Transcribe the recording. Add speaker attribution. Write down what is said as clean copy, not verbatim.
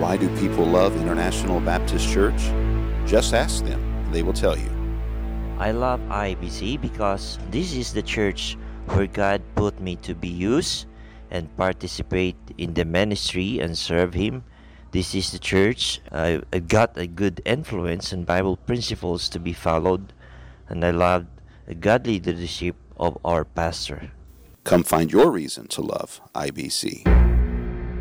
Speaker 1: Why do people love International Baptist Church? Just ask them, and they will tell you.
Speaker 2: I love IBC because this is the church where God put me to be used and participate in the ministry and serve Him. This is the church I got a good influence and Bible principles to be followed, and I loved the godly leadership of our pastor.
Speaker 1: Come find your reason to love IBC.